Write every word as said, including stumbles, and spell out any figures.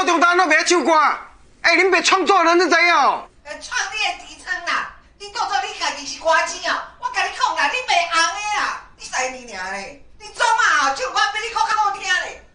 高中当都袂唱歌，哎，恁别创作人，你知影哦？ 呃，创你的支撑啦，你当作你家己是歌星哦，我甲你讲啦，你袂红的啦，你使你尔嘞，你做嘛唱歌比你歌较好听嘞。